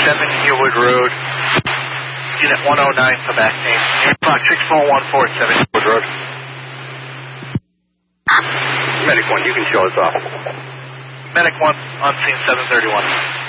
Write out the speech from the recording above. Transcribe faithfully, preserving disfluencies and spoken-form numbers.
seven Hillwood Road. Unit one oh nine for back name. Fox six four one four seven Hillwood Road. Medic one, you can show us off. Medic one on scene seven thirty-one.